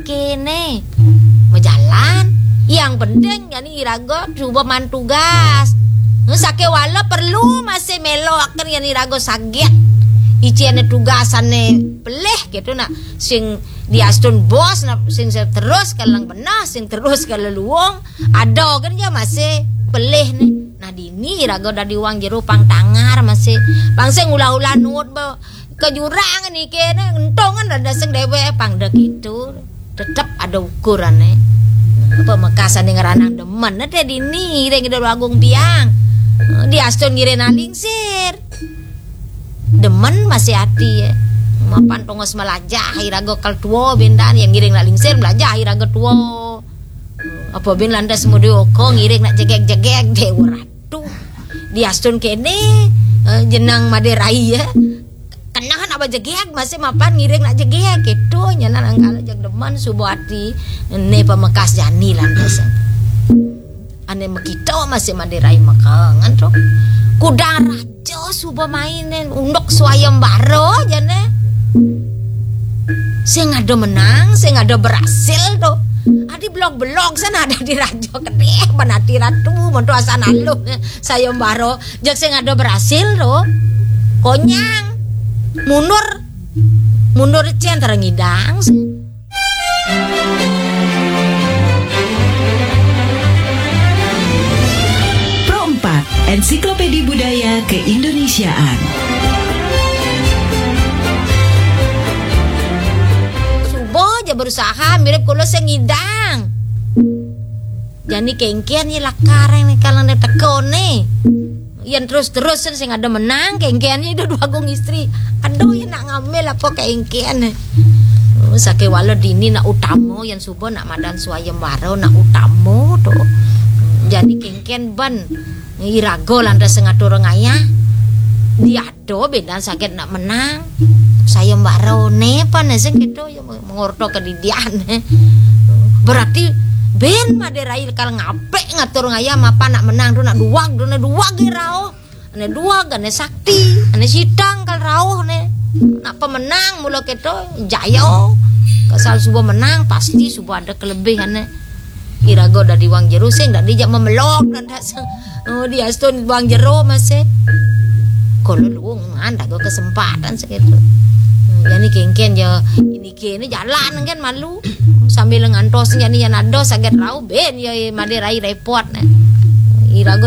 kene berjalan. Yang penting yani irago coba man tugas. Sake wala perlu masih melo akan yani irago saget. Iciane tugasane peleh gitu nak sing diastun bos nak sing terus kalang benah sing terus kalau luang ada kan ya masih peleh nih. Nah dini irago dari uang jero pang tangar masih pangse ulah-ulah nuut ba kejurangan nih kene entongan ada sing dewe pang dek itu tetap ada ukurannya. Pemekasan yang ranang demen ada dini ring do agung biang diastun ngirena lingsir demen masih hati ya mapan tongos melajah irago kal tuo bendan yang ngiring nak lingsir melajah irago tuo apa ben landas mudio ko ngiring nak jegek-jegek de waratu diastun kene jenang maderai ya kenahan apa jegek masih mapan ngiring nak jegek gitu nyanan angkala jag demen subuh hati ne pemekas jani landas ane makito masih maderai makangan tuh kudang rajo subuh mainin undok suayam baro jane sing ada menang sing ada berhasil tuh adi blog-blog sana ada di rajo gede banati ratu monto asana lu sayam baro jak sing ada berhasil tuh konyang mundur cen terengidang Ensiklopedia Budaya Keindonesiaan. Subuh aja berusaha mirip kulo sengidang. Jadi kengkian nih lakareng nih kalau nih tekone. Yang terus sing ada menang kengkiannya itu dua gong istri. Aduh ya nak ngambil apa kengkian nih. Sake walo dini nak utamo yang subuh nak madan suayem waro nak utamo tuh. Jadi kengkian ban irago lantas ngatur ngaya diado bedan sakit nak menang saya mbak Rone pan sing gitu ya mengorto kedidian berarti ben maderai kal ngape ngatur ngaya mapa nak menang do nak dua gerao ane dua gane sakti ane sidang kal rauh ne nak pemenang mulo keto jayo kasal subuh menang pasti subuh ada kelebihan irago dari wang jeru sing dak dijak memelok dan dia stun wang jero masih kalau lu nganda go kesempatan segitu yani kengken ya ini kene jalan kan malu sambil ngantos yani yang ado saget rau ben ya maderai repot irago